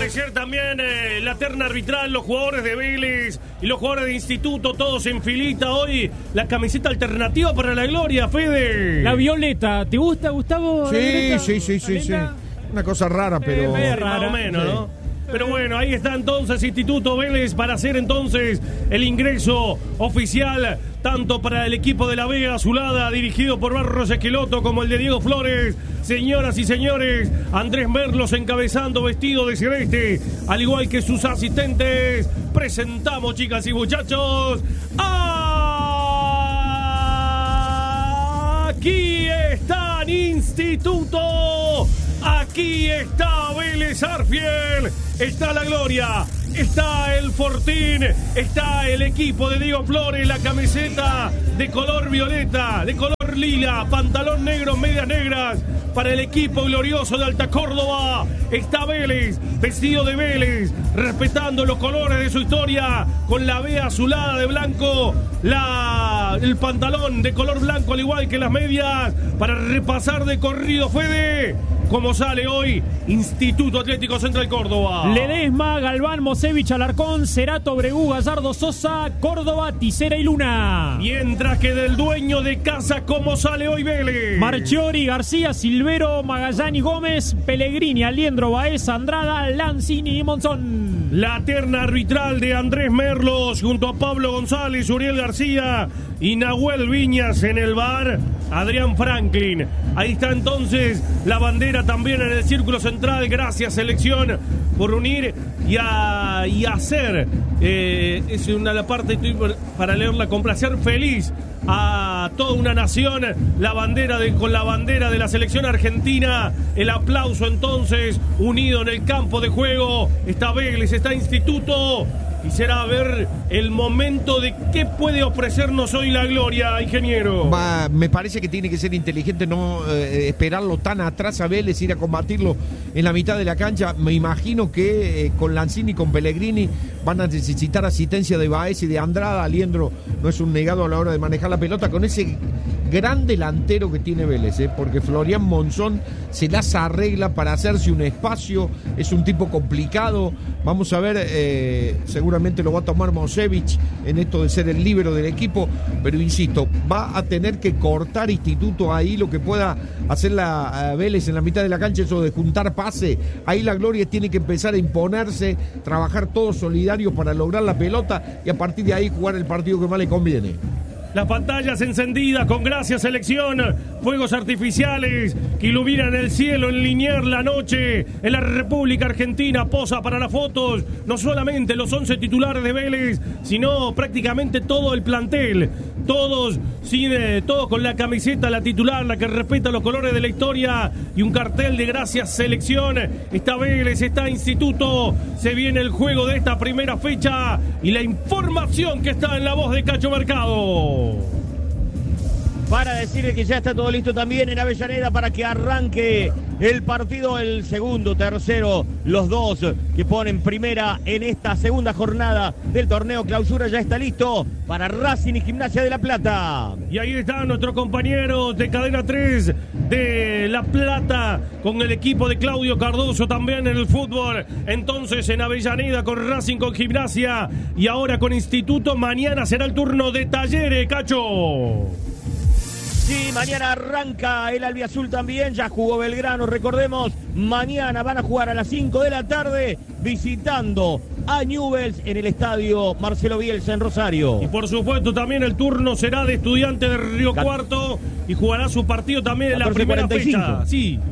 Ayer también la terna arbitral, los jugadores de Vélez y los jugadores de Instituto, todos en filita hoy. La camiseta alternativa para la gloria, Fede. La violeta, ¿te gusta, Gustavo? Sí. Una cosa rara, pero... Más o menos, ¿no? Pero bueno, ahí está entonces Instituto Vélez para hacer entonces el ingreso oficial tanto para el equipo de la Vega Azulada dirigido por Barros Esqueloto como el de Diego Flores. Señoras y señores, Andrés Merlos encabezando vestido de celeste, al igual que sus asistentes. Presentamos, chicas y muchachos, aquí están Instituto, aquí está Vélez Arfiel, está la gloria, está el Fortín, está el equipo de Diego Flores, la camiseta de color violeta, de color lila, pantalón negro, medias negras para el equipo glorioso de Alta Córdoba. Está Vélez, vestido de Vélez, respetando los colores de su historia, con la B azulada de blanco, el pantalón de color blanco al igual que las medias, para repasar de corrido, Fede, cómo sale hoy Instituto Atlético Central Córdoba. Ledesma, Galván, Mosevich, Alarcón, Cerato, Bregú, Gallardo, Sosa, Córdoba, Tisera y Luna. Mientras que del dueño de casa, cómo sale hoy Vélez. Marchiori, García, Silvero, Magallani, Gómez, Pellegrini, Aliendro, Baeza, Andrada, Lanzini y Monzón. La terna arbitral de Andrés Merlos junto a Pablo González, Uriel García y Nahuel Viñas en el VAR, Adrián Franklin. Ahí está entonces la bandera también en el círculo central. Gracias, selección, por unir y hacer. Es una parte, estoy para leerla, complacer feliz a toda una nación, con la bandera de la selección argentina. El aplauso entonces unido en el campo de juego. Está Vélez, está Instituto. Y será ver el momento de qué puede ofrecernos hoy la gloria, ingeniero. Me parece que tiene que ser inteligente no esperarlo tan atrás a Vélez, ir a combatirlo en la mitad de la cancha. Me imagino que con Lanzini y con Pellegrini van a necesitar asistencia de Baez y de Andrada. Aliendro no es un negado a la hora de manejar la pelota con ese gran delantero que tiene Vélez, porque Florian Monzón se las arregla para hacerse un espacio. Es un tipo complicado. Vamos a ver, seguramente lo va a tomar Mosevich en esto de ser el líbero del equipo, pero insisto, va a tener que cortar Instituto ahí lo que pueda hacer la Vélez en la mitad de la cancha, eso de juntar pase. Ahí la gloria tiene que empezar a imponerse, trabajar todos solidarios para lograr la pelota y a partir de ahí jugar el partido que más le conviene. Las pantallas encendidas con gracias selección, fuegos artificiales que iluminan el cielo en Liniers la noche en la República Argentina. Posa para las fotos no solamente los 11 titulares de Vélez, sino prácticamente todo el plantel. Todos con la camiseta, la titular, la que respeta los colores de la historia, y un cartel de gracias selección. Está Vélez, está Instituto. Se viene el juego de esta primera fecha y la información que está en la voz de Cacho Mercado. Para decirle que ya está todo listo también en Avellaneda para que arranque el partido, el segundo, tercero, los dos que ponen primera en esta segunda jornada del torneo clausura. Ya está listo para Racing y Gimnasia de La Plata. Y ahí están nuestros compañeros de Cadena 3 de La Plata con el equipo de Claudio Cardoso también en el fútbol. Entonces en Avellaneda con Racing, con Gimnasia y ahora con Instituto. Mañana será el turno de Talleres, Cacho. Sí, mañana arranca el albiazul también, ya jugó Belgrano, recordemos, mañana van a jugar a las 5 de la tarde visitando a Newell's en el estadio Marcelo Bielsa en Rosario. Y por supuesto también el turno será de Estudiantes de Río Cuarto y jugará su partido también en la primera fecha. Sí.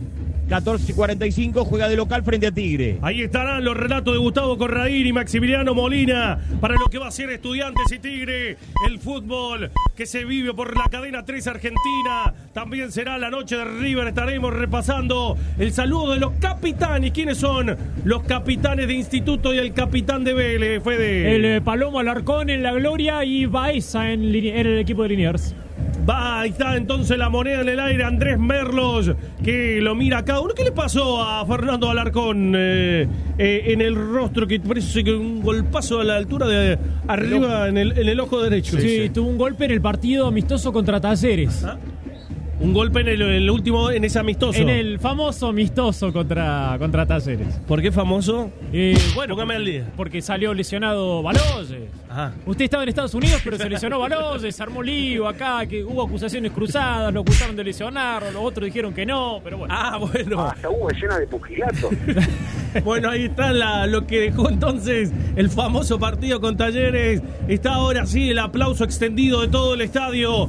14:45 juega de local frente a Tigre. Ahí estarán los relatos de Gustavo Corradini y Maximiliano Molina para lo que va a ser Estudiantes y Tigre. El fútbol que se vive por la cadena 3 Argentina. También será la noche de River. Estaremos repasando el saludo de los capitanes. ¿Quiénes son los capitanes de Instituto y el capitán de Vélez, Fede? El Palomo Alarcón en la gloria y Baeza en el equipo de Liniers. Ahí está entonces la moneda en el aire. Andrés Merlos, que lo mira a cada uno. ¿Qué le pasó a Fernando Alarcón en el rostro? Que parece que un golpazo a la altura de arriba en el ojo derecho. Sí, tuvo un golpe en el partido amistoso contra Talleres. ¿Ah? Un golpe en el último, en ese amistoso. En el famoso amistoso contra Talleres. ¿Por qué famoso? Bueno, póngame al día. Porque salió lesionado Baloyes. Ajá. Usted estaba en Estados Unidos, pero se lesionó Baloyes, se armó lío acá, que hubo acusaciones cruzadas, lo acusaron de lesionarlo, los otros dijeron que no, pero bueno. Ah, bueno. Hasta hubo escena de pugilato. Bueno, ahí está lo que dejó entonces el famoso partido con Talleres. Está ahora sí el aplauso extendido de todo el estadio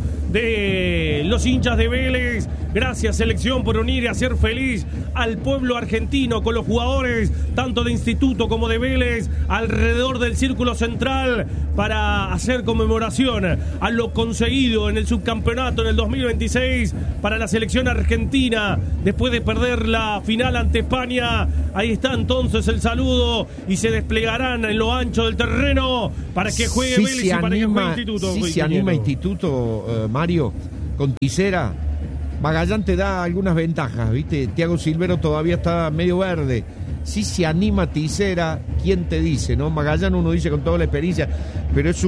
de los hinchas de Vélez. Gracias, selección, por unir y hacer feliz al pueblo argentino con los jugadores, tanto de Instituto como de Vélez, alrededor del círculo central para hacer conmemoración a lo conseguido en el subcampeonato en el 2026 para la selección argentina después de perder la final ante España. Ahí está entonces el saludo y se desplegarán en lo ancho del terreno para que juegue Vélez y para que juegue Instituto. Sí, se anima Instituto, Mario, con Tisera. Magallán te da algunas ventajas, ¿viste? Thiago Silvero todavía está medio verde. Sí se anima Tisera, ¿quién te dice, no? Magallán uno dice con toda la experiencia, pero es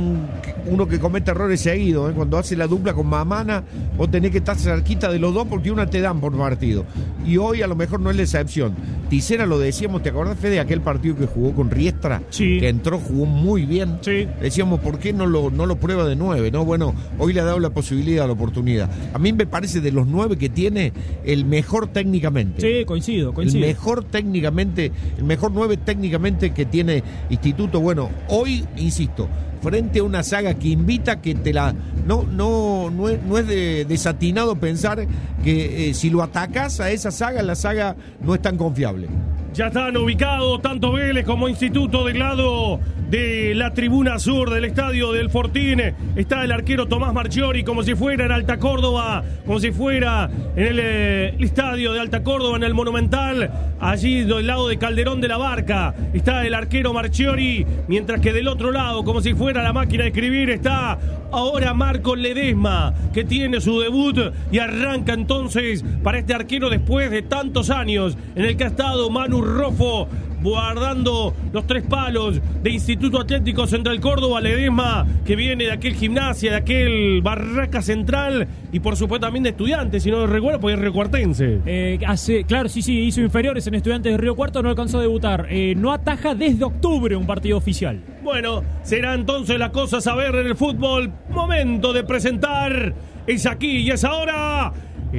uno que comete errores seguidos, ¿eh? Cuando hace la dupla con Mamana, vos tenés que estar cerquita de los dos porque una te dan por partido. Y hoy a lo mejor no es la excepción. Tisera, lo decíamos, ¿te acordás, Fede, de aquel partido que jugó con Riestra? Sí. Que entró, jugó muy bien. Sí. Decíamos, ¿por qué no lo prueba de 9? ¿No? Bueno, hoy le ha dado la posibilidad, la oportunidad. A mí me parece de los 9 que tiene, el mejor técnicamente. Sí, coincido. El mejor técnicamente, el mejor 9 técnicamente que tiene Instituto. Bueno, hoy, insisto, frente a una saga que invita que te la... No es desatinado pensar que si lo atacas a esa saga, la saga no es tan confiable. Ya están ubicados tanto Vélez como Instituto del lado de la tribuna sur del estadio del Fortín. Está el arquero Tomás Marchiori como si fuera en Alta Córdoba, como si fuera en el estadio de Alta Córdoba, en el Monumental, allí del lado de Calderón de la Barca. Está el arquero Marchiori, mientras que del otro lado, como si fuera la máquina de escribir, está ahora Marco Ledesma, que tiene su debut y arranca entonces para este arquero después de tantos años en el que ha estado Manu Rofo guardando los 3 palos de Instituto Atlético Central Córdoba. Ledesma, que viene de aquel Gimnasia, de aquel Barraca Central y por supuesto también de Estudiantes, si no recuerdo, porque es riocuartense. Claro, sí, hizo inferiores en Estudiantes de Río Cuarto, no alcanzó a debutar. No ataja desde octubre un partido oficial. Bueno, será entonces la cosa a saber en el fútbol. Momento de presentar, es aquí y es ahora,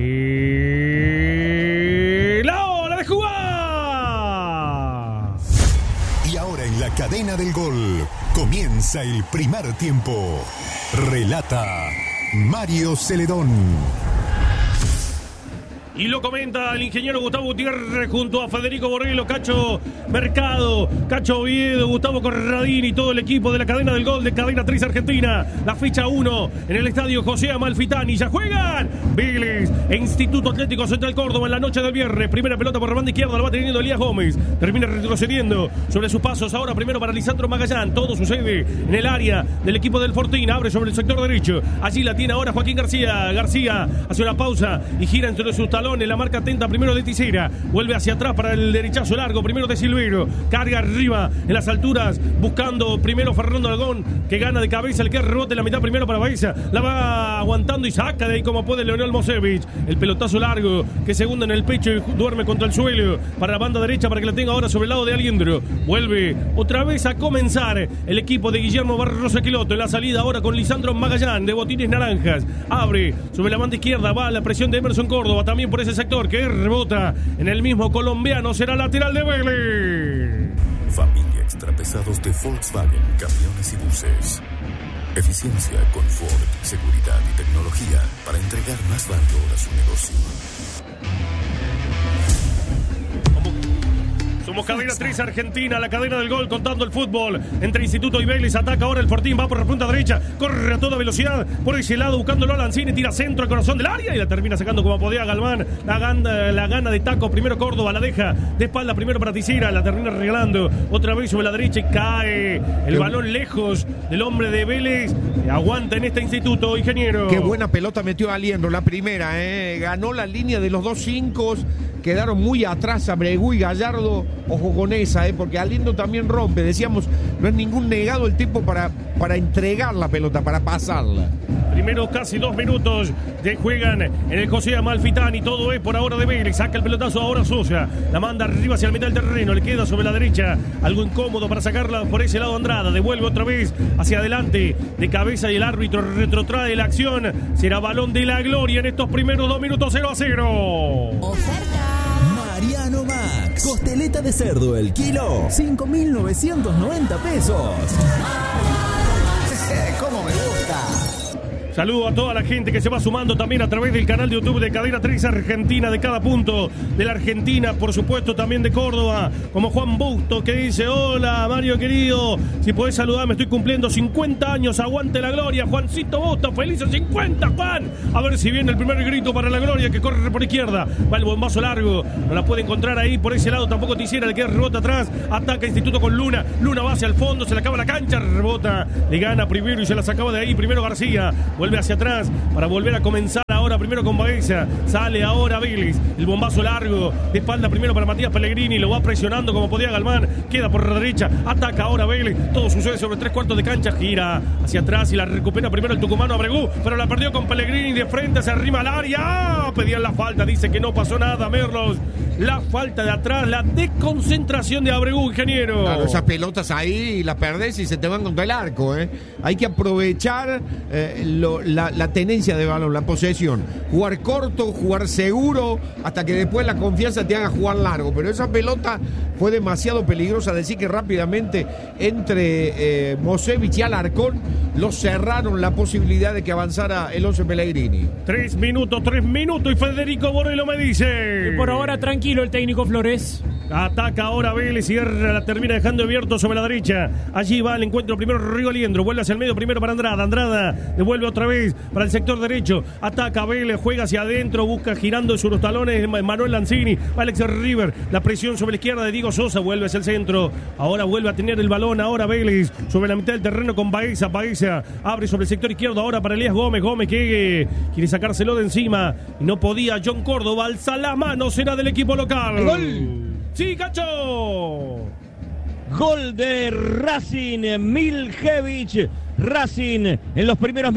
la hora de jugar. Y ahora en la cadena del gol comienza el primer tiempo. Relata Mario Celedón. Y lo comenta el ingeniero Gustavo Gutiérrez junto a Federico Borrello, Cacho Mercado, Cacho Oviedo, Gustavo Corradini y todo el equipo de la cadena del gol de Cadena 3 Argentina. La fecha 1 en el estadio José Amalfitani. Ya juegan Vélez e Instituto Atlético Central Córdoba en la noche del viernes. Primera pelota por la banda izquierda, la va teniendo Elías Gómez. Termina retrocediendo sobre sus pasos. Ahora primero para Lisandro Magallán. Todo sucede en el área del equipo del Fortín. Abre sobre el sector derecho. Allí la tiene ahora Joaquín García. García hace una pausa y gira entre sus talones. La marca atenta primero de Tisera. Vuelve hacia atrás para el derechazo largo. Primero de Silvero. Carga arriba en las alturas. Buscando primero Fernando Algón, que gana de cabeza. El que rebote en la mitad primero para Baeza. La va aguantando y saca de ahí como puede Leonel Mosevich. El pelotazo largo que se hunde en el pecho y duerme contra el suelo. Para la banda derecha para que la tenga ahora sobre el lado de Aliendro. Vuelve otra vez a comenzar el equipo de Guillermo Barros Esqueloto. En la salida ahora con Lisandro Magallán de botines naranjas. Abre sobre la banda izquierda. Va la presión de Emerson Córdoba. También por ese sector que rebota en el mismo colombiano. Será lateral de Vélez. Familia Extrapesados de Volkswagen, camiones y buses. Eficiencia, confort, seguridad y tecnología para entregar más valor a su negocio. Somos Cadena 3 Argentina, la cadena del gol contando el fútbol entre Instituto y Vélez. Ataca ahora el Fortín, va por la punta derecha, corre a toda velocidad por ese lado buscándolo a Lanzini, tira centro al corazón del área y la termina sacando como podía Galván. La gana de taco, primero Córdoba, la deja de espalda primero para Tisera, la termina regalando otra vez sobre la derecha y cae el balón lejos del hombre de Vélez. Aguanta en este Instituto, ingeniero. Qué buena pelota metió Aliendro, la primera, ganó la línea de los 2 5. Quedaron muy atrás Abregu y Gallardo. Ojo con esa, porque Aliendro también rompe. Decíamos, no es ningún negado el tipo para entregar la pelota, para pasarla. Primeros casi 2 minutos de juegan en el José Amalfitani. Todo es por ahora de Vélez. Saca el pelotazo ahora Sosa. La manda arriba hacia el mitad del terreno. Le queda sobre la derecha. Algo incómodo para sacarla por ese lado Andrada. Devuelve otra vez hacia adelante de cabeza y el árbitro retrotrae la acción. Será balón de la gloria en estos primeros 2 minutos. 0-0. Mariano Max. Costeleta de cerdo el kilo. 5.990 pesos. ¿Cómo me gusta? Saludo a toda la gente que se va sumando también a través del canal de YouTube de Cadena 3 Argentina, de cada punto de la Argentina, por supuesto también de Córdoba, como Juan Busto que dice: hola Mario querido, si podés saludarme, estoy cumpliendo 50 años, aguante la gloria. Juancito Busto, felices 50 Juan. A ver si viene el primer grito para la gloria, que corre por izquierda, va el bombazo largo, no la puede encontrar ahí por ese lado, tampoco Tisiera, le queda rebota atrás, ataca Instituto con Luna, Luna va hacia el fondo, se le acaba la cancha, rebota, le gana primero y se la sacaba de ahí, primero García, vuelve hacia atrás para volver a comenzar ahora primero con Baeza, sale ahora Vélez, el bombazo largo, de espalda primero para Matías Pellegrini, lo va presionando como podía Galván, queda por la derecha, ataca ahora Vélez, todo sucede sobre 3/4 de cancha, gira hacia atrás y la recupera primero el tucumano Abregú, pero la perdió con Pellegrini de frente, se arrima al área, pedían la falta, dice que no pasó nada Merlos, la falta de atrás, la desconcentración de Abregú, ingeniero. Claro, esas pelotas ahí las perdés y se te van contra el arco, ¿eh? Hay que aprovechar la tenencia de balón, la posesión. Jugar corto, jugar seguro, hasta que después la confianza te haga jugar largo. Pero esa pelota fue demasiado peligrosa. Decir que rápidamente entre Mosevich y Alarcón lo cerraron la posibilidad de que avanzara el 11 Pellegrini. 3 minutos y Federico Borello me dice: y por ahora tranquilo el técnico Flores. Ataca ahora Vélez, cierra, la termina dejando abierto sobre la derecha. Allí va el encuentro primero Rigo Aliendro, vuelve hacia el medio primero para Andrada. Andrada devuelve otra vez para el sector derecho. Ataca Vélez, juega hacia adentro, busca girando sobre los talones Manuel Lanzini. Alex River, la presión sobre la izquierda de Diego Sosa, vuelve hacia el centro. Ahora vuelve a tener el balón, ahora Vélez sobre la mitad del terreno con Baeza. Baeza abre sobre el sector izquierdo ahora para Elías Gómez. Gómez que quiere sacárselo de encima y no podía. John Córdoba alza la mano, será del equipo local. ¡Gol! ¡Sí, Cacho! Gol de Racing, Miljevich. Racing en los primeros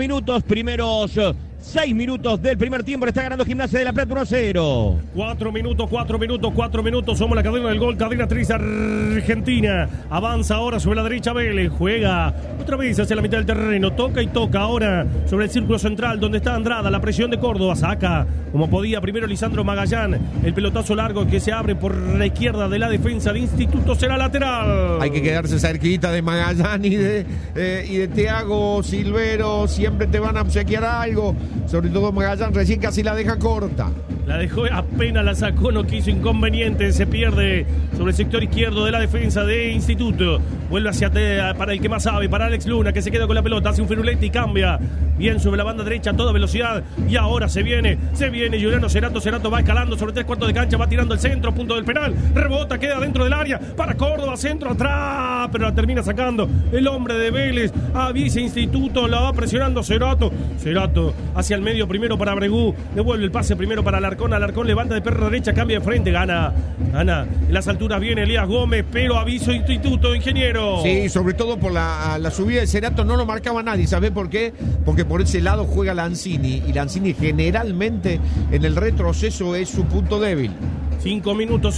6 minutos del primer tiempo, le está ganando Gimnasia de la Plata 1-0. 4 minutos, somos la cadena del gol, Cadena 3 Argentina. Avanza ahora sobre la derecha Vélez, juega otra vez hacia la mitad del terreno, toca y toca ahora sobre el círculo central donde está Andrada, la presión de Córdoba, saca como podía primero Lisandro Magallán, el pelotazo largo que se abre por la izquierda de la defensa de Instituto, será lateral. Hay que quedarse cerquita de Magallán y de Thiago Silvero, siempre te van a obsequiar algo. Sobre todo Magallán recién casi la deja corta. La dejó, apenas la sacó, no quiso inconveniente, se pierde sobre el sector izquierdo de la defensa de Instituto. Vuelve hacia para el que más sabe, para Alex Luna, que se queda con la pelota, hace un firulete y cambia. Bien sobre la banda derecha a toda velocidad. Y ahora se viene Juliano Cerato. Cerato va escalando sobre 3/4 de cancha, va tirando el centro, punto del penal. Rebota, queda dentro del área. Para Córdoba, centro atrás, pero la termina sacando el hombre de Vélez. Avisa Instituto, la va presionando Cerato. Cerato hacia el medio primero para Abregú. Devuelve el pase primero para Alarcón. Alarcón levanta de perro derecha, cambia de frente, gana. En las alturas viene Elías Gómez, pero aviso Instituto, ingeniero. Sí, sobre todo por la subida de Cerato no lo marcaba nadie. ¿Sabe por qué? Porque por ese lado juega Lanzini. Y Lanzini generalmente en el retroceso es su punto débil. 5 minutos,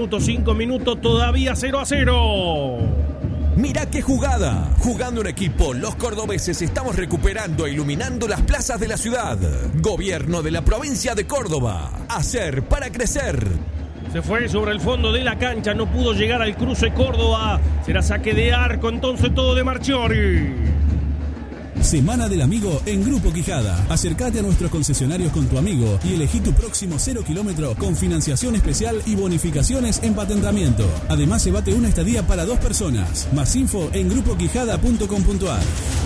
todavía 0-0. Mirá qué jugada. Jugando en equipo, los cordobeses estamos recuperando e iluminando las plazas de la ciudad. Gobierno de la provincia de Córdoba. Hacer para crecer. Se fue sobre el fondo de la cancha, no pudo llegar al cruce Córdoba. Será saque de arco, entonces todo de Marchiori. Semana del Amigo en Grupo Quijada. Acércate a nuestros concesionarios con tu amigo y elegí tu próximo 0 kilómetro con financiación especial y bonificaciones en patentamiento. Además, llévate una estadía para 2 personas. Más info en grupoquijada.com.ar.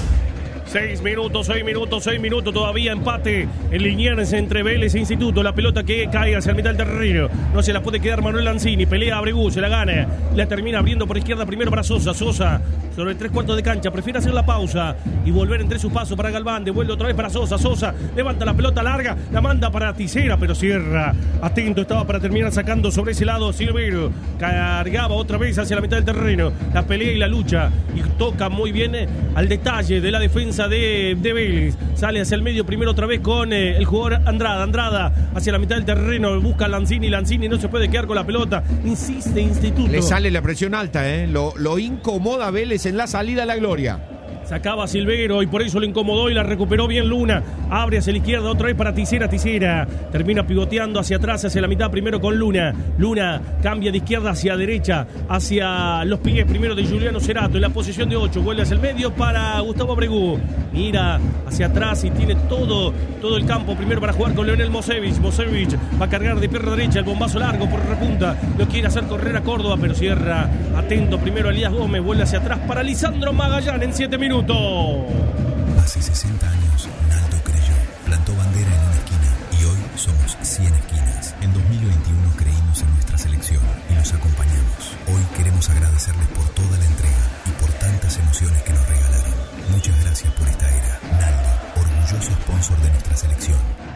6 minutos, todavía empate en Liniers entre Vélez e Instituto. La pelota que cae hacia el mitad del terreno, no se la puede quedar Manuel Lanzini, pelea Abregú, se la gana, la termina abriendo por izquierda primero para Sosa sobre 3/4 de cancha, prefiere hacer la pausa y volver entre sus pasos para Galván, devuelve otra vez para Sosa, levanta la pelota larga, la manda para Tisera, pero cierra, atento estaba para terminar sacando sobre ese lado Silvero, cargaba otra vez hacia la mitad del terreno, la pelea y la lucha, y toca muy bien al detalle de la defensa defensa de Vélez. Sale hacia el medio primero otra vez con el jugador Andrada hacia la mitad del terreno, busca a Lanzini no se puede quedar con la pelota, insiste Instituto. Le sale la presión alta, lo incomoda a Vélez en la salida a la gloria. Sacaba Silvero y por eso lo incomodó y la recuperó bien Luna. Abre hacia la izquierda otra vez para Tisera. Termina pivoteando hacia atrás, hacia la mitad primero con Luna. Luna cambia de izquierda hacia derecha, hacia los pies primero de Juliano Cerato en la posición de 8. Vuelve hacia el medio para Gustavo Abregu. Mira hacia atrás y tiene todo el campo primero para jugar con Leonel Mosevich. Mosevich va a cargar de pierna derecha el bombazo largo por repunta. Lo quiere hacer correr a Córdoba, pero cierra. Atento primero a Elías Gómez. Vuelve hacia atrás para Lisandro Magallán en 7 minutos. Hace 60 años, Naldo creyó, plantó bandera en una esquina y hoy somos 100 esquinas. En 2021 creímos en nuestra selección y los acompañamos. Hoy queremos agradecerles por toda la entrega y por tantas emociones que nos regalaron. Muchas gracias por esta era. Naldo, orgulloso sponsor de nuestra selección.